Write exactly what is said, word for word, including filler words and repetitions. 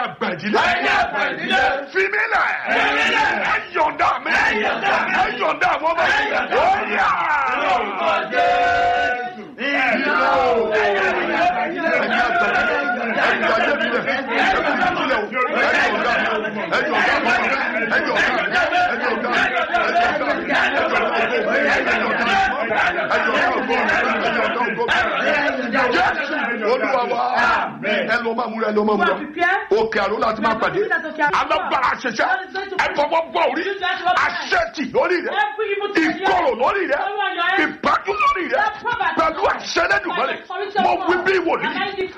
àgbà ìdílé. Fi mí lẹ̀. Ẹ yọ̀ǹda mi. Ẹ yọ̀ǹda àwọn ọmọ mi. Ó yá. Ẹ lọ máa múra ẹ lọ máa múra òkè àrò láti máa pàdé alágbára ṣẹṣẹ ẹ fọwọ́ bọ̀ orí aṣẹ́tì lórí rẹ ìkorò lórí rẹ ìpájú lórí rẹ pẹ̀lú àṣẹlẹ́dùnmọ́lẹ̀ mo wí bí wòlíì